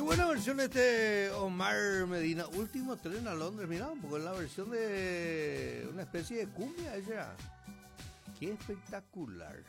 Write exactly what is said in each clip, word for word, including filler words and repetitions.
buena versión este Omar Medina. Último tren a Londres, mira, un poco la versión de una especie de cumbia ella. Qué espectacular.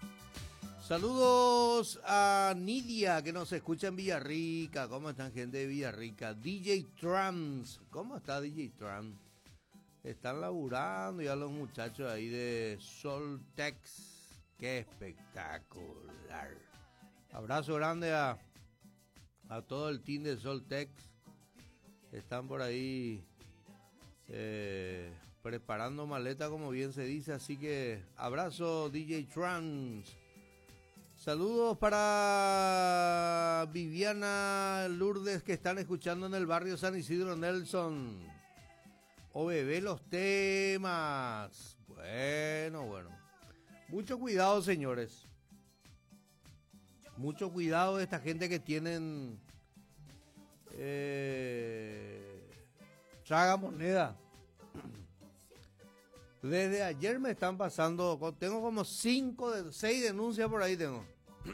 Saludos a Nidia que nos escucha en Villarrica. ¿Cómo están, gente de Villarrica? D J Trans. ¿Cómo está D J Trans? Están laburando ya los muchachos ahí de Soltex. Qué espectacular. Abrazo grande a, a todo el team de Soltex. Están por ahí eh, preparando maleta, como bien se dice. Así que abrazo D J Trans. Saludos para Viviana Lourdes que están escuchando en el barrio San Isidro Nelson. O bebé los temas. Bueno, bueno. Mucho cuidado, señores. Mucho cuidado de esta gente que tienen eh, traga moneda. Desde ayer me están pasando, tengo como cinco, seis denuncias por ahí tengo.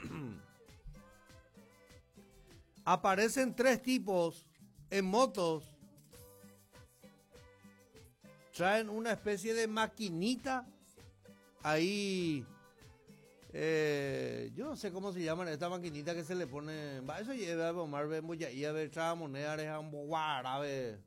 Aparecen tres tipos en motos. Traen una especie de maquinita ahí. Eh, yo no sé cómo se llaman esta maquinita que se le pone. Va, eso lleva a Omar Bemboya y a ver, traga moneda, deja un guarabe.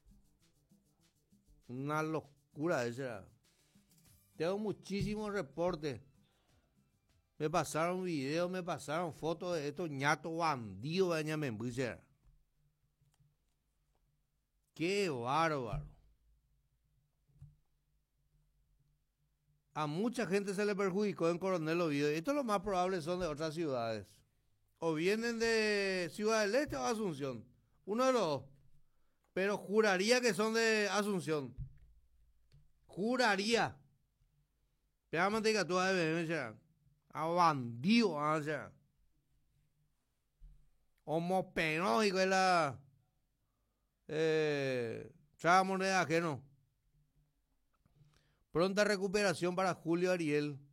Una locura esa. Tengo muchísimos reportes. Me pasaron videos, me pasaron fotos de estos ñatos bandidos de Ñamembucha. Qué bárbaro. A mucha gente se le perjudicó en Coronel Oviedo. Esto es lo más probable, son de otras ciudades. O vienen de Ciudad del Este o Asunción. Uno de los dos. Pero juraría que son de Asunción. Juraría. Pégame que tú vas a ver, a bandido, o sea. Homopenógico es la. Eh, traga moneda ajeno. Pronta recuperación para Julio Ariel.